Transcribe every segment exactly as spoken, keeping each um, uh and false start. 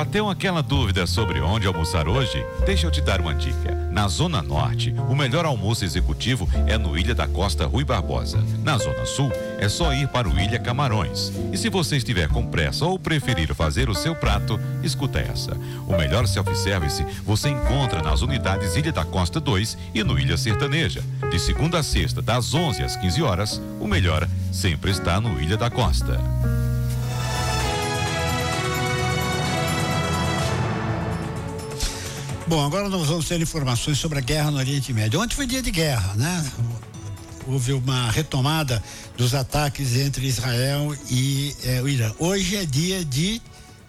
Bateu aquela dúvida sobre onde almoçar hoje? Deixa eu te dar uma dica. Na Zona Norte, o melhor almoço executivo é no Ilha da Costa Rui Barbosa. Na Zona Sul, é só ir para o Ilha Camarões. E se você estiver com pressa ou preferir fazer o seu prato, escuta essa. O melhor self-service você encontra nas unidades Ilha da Costa dois e no Ilha Sertaneja. De segunda a sexta, das onze às quinze horas, o melhor sempre está no Ilha da Costa. Bom, agora nós vamos ter informações sobre a guerra no Oriente Médio. Ontem foi dia de guerra, né? Houve uma retomada dos ataques entre Israel e eh, o Irã. Hoje é dia de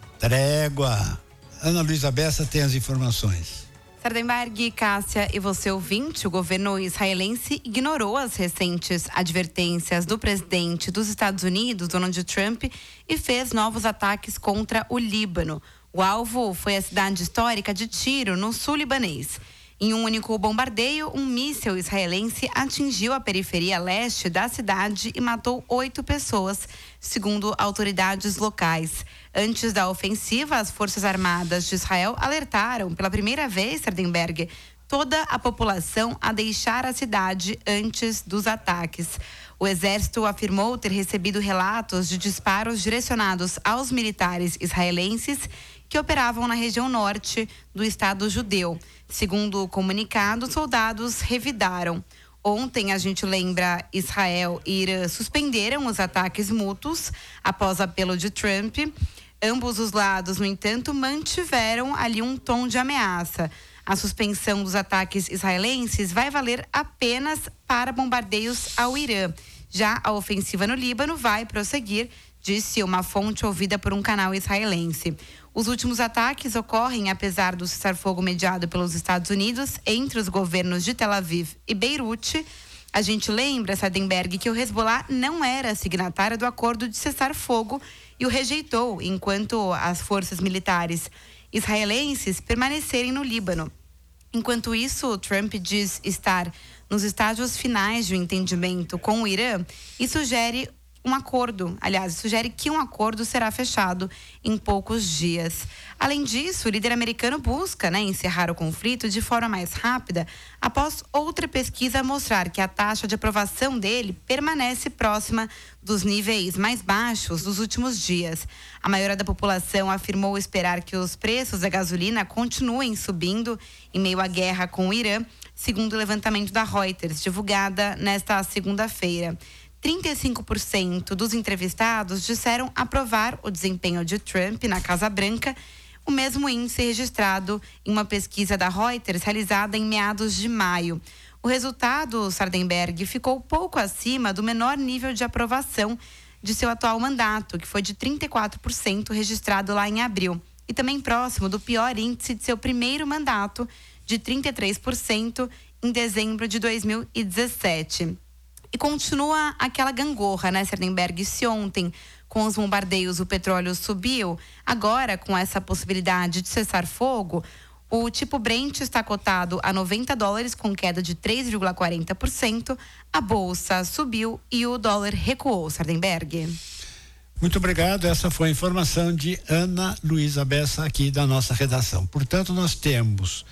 trégua. Ana Luísa Bessa tem as informações. Sardenberg, Cássia e você ouvinte, o governo israelense ignorou as recentes advertências do presidente dos Estados Unidos, Donald Trump, e fez novos ataques contra o Líbano. O alvo foi a cidade histórica de Tiro, no sul libanês. Em um único bombardeio, um míssil israelense atingiu a periferia leste da cidade e matou oito pessoas, segundo autoridades locais. Antes da ofensiva, as Forças Armadas de Israel alertaram pela primeira vez, Sardenberg, toda a população a deixar a cidade antes dos ataques. O exército afirmou ter recebido relatos de disparos direcionados aos militares israelenses que operavam na região norte do Estado judeu. Segundo o comunicado, soldados revidaram. Ontem, a gente lembra, Israel e Irã suspenderam os ataques mútuos após apelo de Trump. Ambos os lados, no entanto, mantiveram ali um tom de ameaça. A suspensão dos ataques israelenses vai valer apenas para bombardeios ao Irã. Já a ofensiva no Líbano vai prosseguir, disse uma fonte ouvida por um canal israelense. Os últimos ataques ocorrem apesar do cessar-fogo mediado pelos Estados Unidos entre os governos de Tel Aviv e Beirute. A gente lembra, Sardenberg, que o Hezbollah não era signatário do acordo de cessar-fogo e o rejeitou, enquanto as forças militares israelenses permanecerem no Líbano. Enquanto isso, Trump diz estar nos estágios finais de um entendimento com o Irã e sugere um acordo, aliás, sugere que um acordo será fechado em poucos dias. Além disso, o líder americano busca, né, encerrar o conflito de forma mais rápida após outra pesquisa mostrar que a taxa de aprovação dele permanece próxima dos níveis mais baixos dos últimos dias. A maioria da população afirmou esperar que os preços da gasolina continuem subindo em meio à guerra com o Irã, segundo o levantamento da Reuters, divulgada nesta segunda-feira. trinta e cinco por cento dos entrevistados disseram aprovar o desempenho de Trump na Casa Branca, o mesmo índice registrado em uma pesquisa da Reuters realizada em meados de maio. O resultado, Sardenberg, ficou pouco acima do menor nível de aprovação de seu atual mandato, que foi de trinta e quatro por cento registrado lá em abril, e também próximo do pior índice de seu primeiro mandato, de trinta e três por cento em dezembro de dois mil e dezessete. E continua aquela gangorra, né, Sardenberg? Se ontem, com os bombardeios, o petróleo subiu, agora, com essa possibilidade de cessar fogo, o tipo Brent está cotado a noventa dólares, com queda de três vírgula quarenta por cento. A bolsa subiu e o dólar recuou, Sardenberg. Muito obrigado. Essa foi a informação de Ana Luísa Bessa, aqui da nossa redação. Portanto, nós temos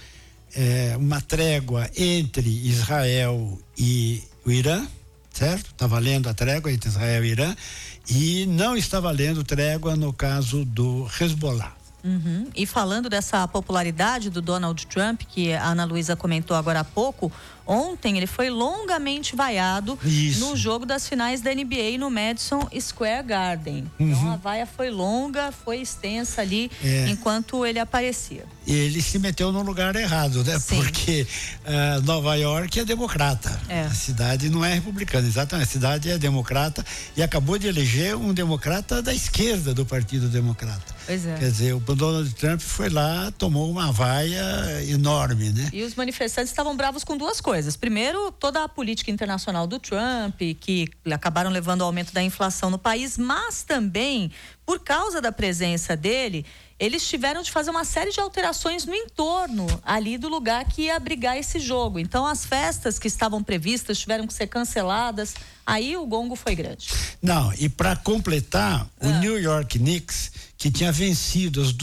é, uma trégua entre Israel e o Irã, certo? Está valendo a trégua entre Israel e Irã, e não está valendo trégua no caso do Hezbollah. Uhum. E falando dessa popularidade do Donald Trump, que a Ana Luísa comentou agora há pouco, ontem ele foi longamente vaiado Isso. no jogo das finais da N B A no Madison Square Garden. Uhum. Então a vaia foi longa, foi extensa ali é. enquanto ele aparecia. E ele se meteu no lugar errado, né? Sim. Porque uh, Nova York é democrata. É. A cidade não é republicana, exatamente. A cidade é democrata e acabou de eleger um democrata da esquerda do Partido Democrata. Pois é. Quer dizer, o Donald Trump foi lá, tomou uma vaia enorme, né? E os manifestantes estavam bravos com duas coisas. Primeiro, toda a política internacional do Trump, que acabaram levando ao aumento da inflação no país, mas também, por causa da presença dele, eles tiveram de fazer uma série de alterações no entorno ali do lugar que ia abrigar esse jogo. Então, as festas que estavam previstas tiveram que ser canceladas. Aí o gongo foi grande. Não, e para completar, ah. o New York Knicks, que tinha vencido as